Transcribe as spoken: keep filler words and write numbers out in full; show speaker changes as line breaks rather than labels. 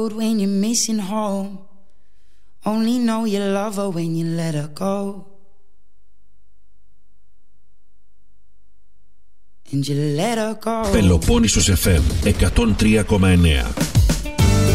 When you're missing home, only know you love her when you let her go. And you let her go.
Πελοπόννησος εφ εμ εκατόν τρία κόμμα εννέα.